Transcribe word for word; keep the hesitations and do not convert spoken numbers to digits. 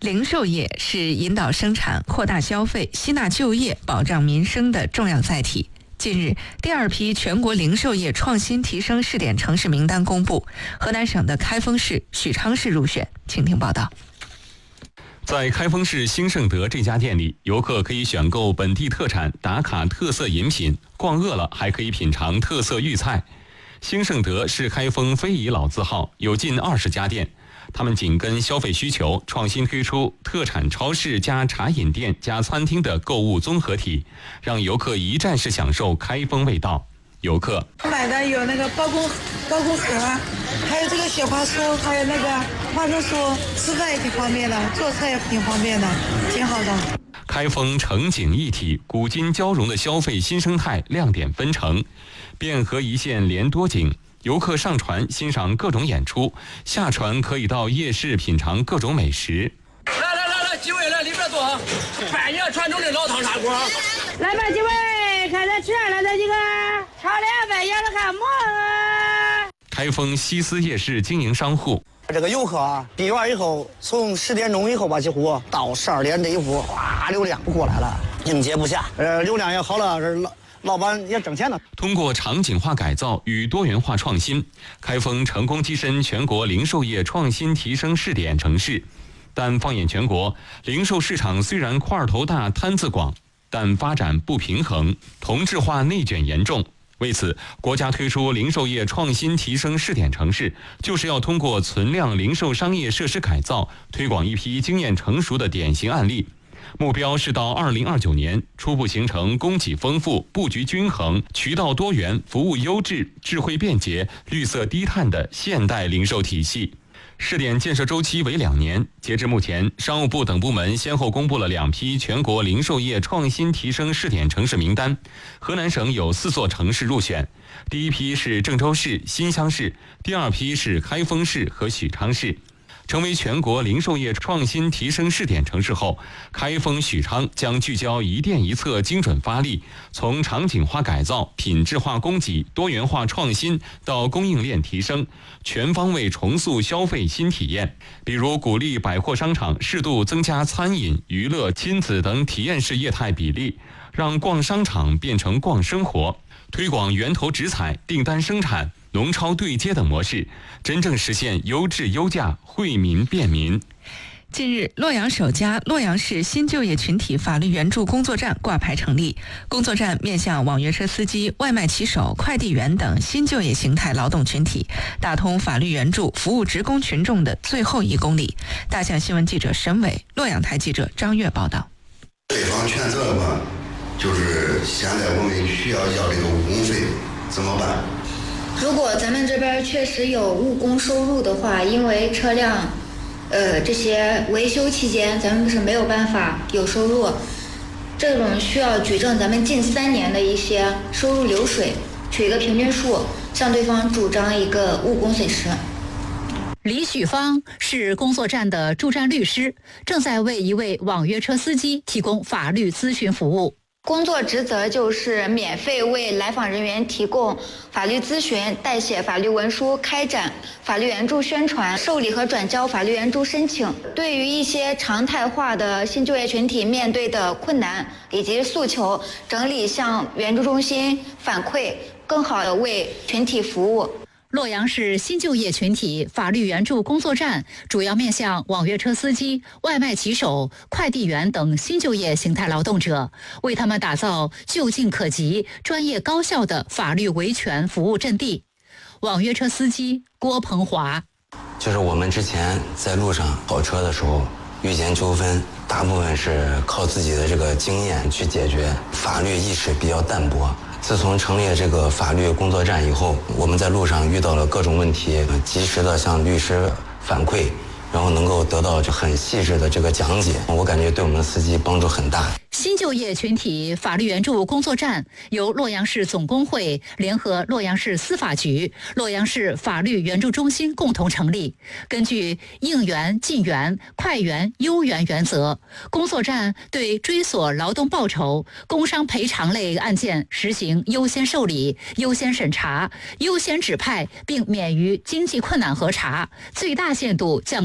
零售业是引导生产、扩大消费、吸纳就业、保障民生的重要载体。近日，第二批全国零售业创新提升试点城市名单公布，河南省的开封市、许昌市入选。请听报道。 在开封市兴盛德这家店里，游客可以选购本地特产、打卡特色饮品，逛饿了还可以品尝特色粤菜。兴盛德是开封非遗老字号，有近二十家店。他们紧跟消费需求，创新推出特产超市加茶饮店加餐厅的购物综合体，让游客一站式享受开封味道。游客买的有那个包公包公盒，还有这个雪花酥，还有那个花生酥，吃饭也挺方便的，做菜也挺方便的，挺好的。 开封城景一体、古今交融的消费新生态亮点纷呈，汴河一线连多景。游客上船欣赏各种演出，下船可以到夜市品尝各种美食。 来来来来，几位来里边坐，百年传统的老汤砂锅。 来吧，几位，看咱吃来这几个炒凉饭，要是看馍啊。 开封西斯夜市经营商户， 这个游客啊，闭园以后，从十点钟以后吧，几乎到十二点这一户，哗，流量过来了，应接不暇。呃，流量也好了，这老。老板也挣钱了。 通过场景化改造与多元化创新，开封成功跻身全国零售业创新提升试点城市。但放眼全国，零售市场虽然块头大、摊子广，但发展不平衡，同质化内卷严重。为此，国家推出零售业创新提升试点城市，就是要通过存量零售商业设施改造，推广一批经验成熟的典型案例。目标是到二零二九年初步形成供给丰富、布局均衡、渠道多元、服务优质、智慧便捷、绿色低碳的现代零售体系。试点建设周期为两年，截至目前，商务部等部门先后公布了两批全国零售业创新提升试点城市名单。河南省有四座城市入选，第一批是郑州市、新乡市，第二批是开封市和许昌市。成为全国零售业创新提升试点城市后，开封、许昌将聚焦一店一策精准发力，从场景化改造、品质化供给、多元化创新到供应链提升，全方位重塑消费新体验。比如鼓励百货商场适度增加餐饮、娱乐、亲子等体验式业态比例，让逛商场变成逛生活，推广源头直采、订单生产、农超对接等模式，真正实现优质优价、惠民便民。 近日，洛阳首家洛阳市新就业群体法律援助工作站挂牌成立。工作站面向网约车司机、外卖骑手、快递员等新就业形态劳动群体，打通法律援助服务职工群众的最后一公里。大象新闻记者沈伟，洛阳台记者张悦报道。 对方全责的话，就是现在我们需要要这个误工费，怎么办？ 如果咱们这边确实有误工收入的话，因为车辆呃这些维修期间咱们是没有办法有收入，这种需要举证咱们近三年的一些收入流水，取一个平均数，向对方主张一个误工损失。 李许芳是工作站的驻站律师，正在为一位网约车司机提供法律咨询服务。 工作职责就是免费为来访人员提供法律咨询、代写法律文书、开展法律援助宣传、受理和转交法律援助申请。对于一些常态化的新就业群体面对的困难以及诉求，整理向援助中心反馈，更好地为群体服务。 洛阳市新就业群体法律援助工作站主要面向网约车司机、外卖骑手、快递员等新就业形态劳动者，为他们打造就近可及、专业高效的法律维权服务阵地。网约车司机郭鹏华， 就是我们之前在路上跑车的时候遇见纠纷，大部分是靠自己的这个经验去解决，法律意识比较淡薄。自从成立这个法律工作站以后，我们在路上遇到了各种问题，及时的向律师反馈，然后能够得到很细致的这个讲解，我感觉对我们的司机帮助很大。 新就业群体法律援助工作站由洛阳市总工会联合洛阳市司法局、洛阳市法律援助中心共同成立。根据应援、尽援、快援、优援原则，工作站对追索劳动报酬、工伤赔偿类案件实行优先受理、优先审查、优先指派，并免于经济困难核查，最大限度降